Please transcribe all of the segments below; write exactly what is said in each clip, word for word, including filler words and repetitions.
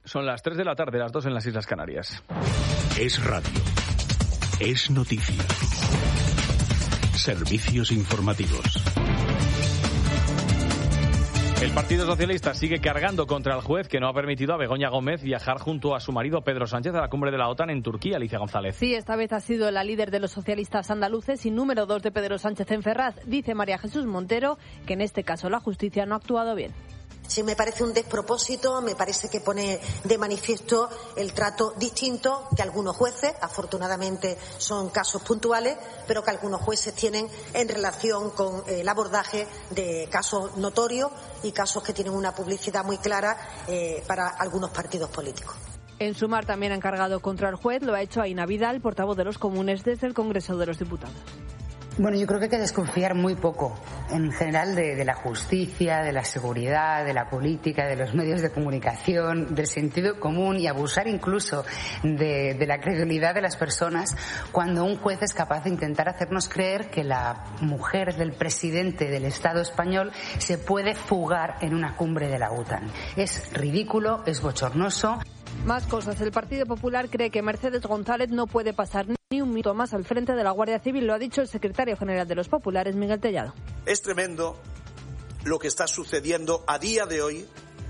Son las tres de la tarde, las dos en las Islas Canarias. Es radio. Es noticia. Servicios informativos. El Partido Socialista sigue cargando contra el juez que no ha permitido a Begoña Gómez viajar junto a su marido Pedro Sánchez a la cumbre de la OTAN en Turquía. Alicia González. Sí, esta vez ha sido la líder de los socialistas andaluces y número dos de Pedro Sánchez en Ferraz. Dice María Jesús Montero que en este caso la justicia no ha actuado bien. Sí, me parece un despropósito, me parece que pone de manifiesto el trato distinto que algunos jueces, afortunadamente son casos puntuales, pero que algunos jueces tienen en relación con el abordaje de casos notorios y casos que tienen una publicidad muy clara eh, para algunos partidos políticos. En Sumar también han cargado contra el juez, lo ha hecho Aina Vidal, portavoz de los Comunes desde el Congreso de los Diputados. Bueno, yo creo que hay que desconfiar muy poco, en general, de, de la justicia, de la seguridad, de la política, de los medios de comunicación, del sentido común y abusar incluso de, de la credibilidad de las personas cuando un juez es capaz de intentar hacernos creer que la mujer del presidente del Estado español se puede fugar en una cumbre de la OTAN. Es ridículo, es bochornoso. Más cosas. El Partido Popular cree que Mercedes González no puede pasar ni un minuto más al frente de la Guardia Civil. Lo ha dicho el secretario general de los Populares, Miguel Tellado. Es tremendo lo que está sucediendo a día de hoy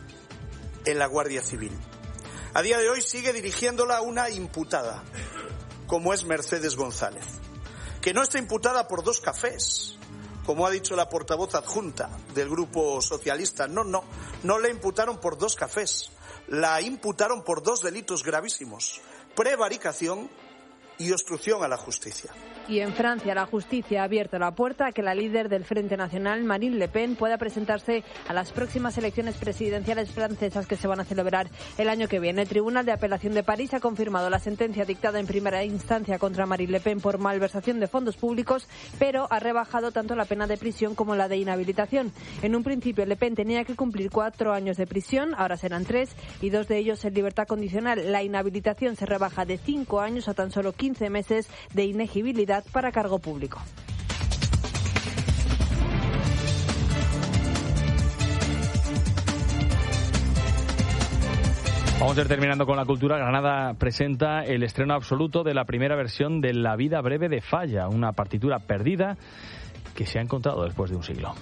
en la Guardia Civil. A día de hoy sigue dirigiéndola una imputada, como es Mercedes González, que no está imputada por dos cafés, como ha dicho la portavoz adjunta del Grupo Socialista. No, no, no le imputaron por dos cafés. La imputaron por dos delitos gravísimos: prevaricación y obstrucción a la justicia. Y en Francia, la justicia ha abierto la puerta a que la líder del Frente Nacional, Marine Le Pen, pueda presentarse a las próximas elecciones presidenciales francesas que se van a celebrar el año que viene. El Tribunal de Apelación de París ha confirmado la sentencia dictada en primera instancia contra Marine Le Pen por malversación de fondos públicos, pero ha rebajado tanto la pena de prisión como la de inhabilitación. En un principio, Le Pen tenía que cumplir cuatro años de prisión, ahora serán tres, y dos de ellos en libertad condicional. La inhabilitación se rebaja de cinco años a tan solo quince meses de inegibilidad para cargo público. Vamos a ir terminando con la cultura. Granada presenta el estreno absoluto de la primera versión de La vida breve de Falla, una partitura perdida que se ha encontrado después de un siglo.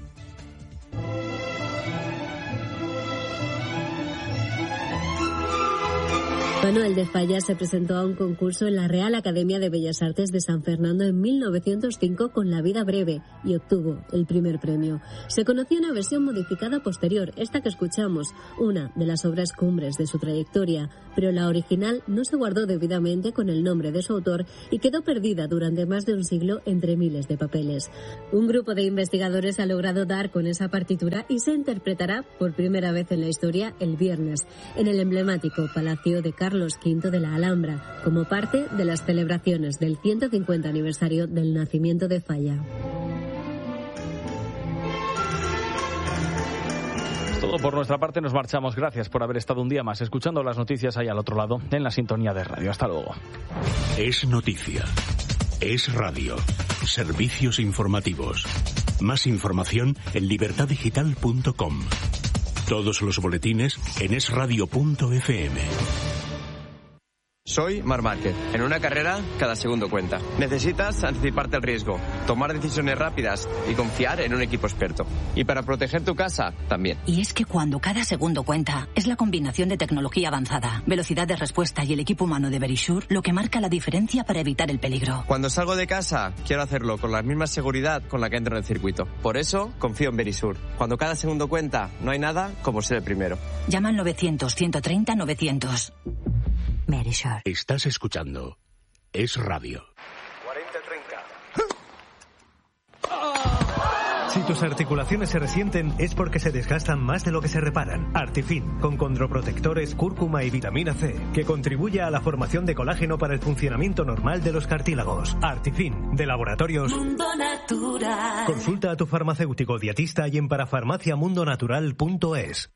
Manuel de Falla se presentó a un concurso en la Real Academia de Bellas Artes de San Fernando en mil novecientos cinco con La vida breve y obtuvo el primer premio. Se conoció una versión modificada posterior, esta que escuchamos, una de las obras cumbres de su trayectoria, pero la original no se guardó debidamente con el nombre de su autor y quedó perdida durante más de un siglo entre miles de papeles. Un grupo de investigadores ha logrado dar con esa partitura y se interpretará por primera vez en la historia el viernes en el emblemático Palacio de Carlos Carlos quinto de la Alhambra, como parte de las celebraciones del ciento cincuenta aniversario del nacimiento de Falla. Todo por nuestra parte, nos marchamos. Gracias por haber estado un día más escuchando las noticias ahí al otro lado, en la sintonía de radio. Hasta luego. Es noticia. Es radio. Servicios informativos. Más información en libertad digital punto com. Todos los boletines en es radio punto efe eme. Soy Marc Márquez. En una carrera, cada segundo cuenta. Necesitas anticiparte al riesgo, tomar decisiones rápidas y confiar en un equipo experto. Y para proteger tu casa, también. Y es que cuando cada segundo cuenta, es la combinación de tecnología avanzada, velocidad de respuesta y el equipo humano de Verisure lo que marca la diferencia para evitar el peligro. Cuando salgo de casa, quiero hacerlo con la misma seguridad con la que entro en el circuito. Por eso, confío en Verisure. Cuando cada segundo cuenta, no hay nada como ser el primero. Llama al novecientos, ciento treinta, novecientos. Verisure. Estás escuchando Es Radio. cuarenta treinta. Si tus articulaciones se resienten es porque se desgastan más de lo que se reparan. Artifin, con condroprotectores, cúrcuma y vitamina C, que contribuye a la formación de colágeno para el funcionamiento normal de los cartílagos. Artifin, de Laboratorios Mundo Natural. Consulta a tu farmacéutico dietista y en parafarmacia mundo natural punto es.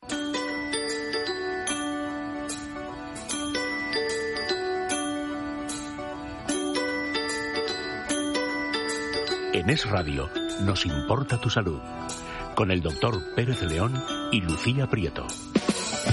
En Es Radio nos importa tu salud, con el doctor Pérez León y Lucía Prieto.